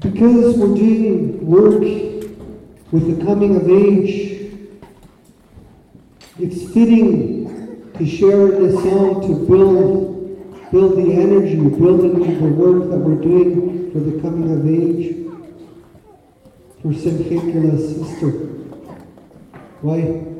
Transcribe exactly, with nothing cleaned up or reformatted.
Because we're doing work with the coming of age, it's fitting to share in this song to build, build the energy, building the work that we're doing for the coming of age for Saint Hecula's sister. Why?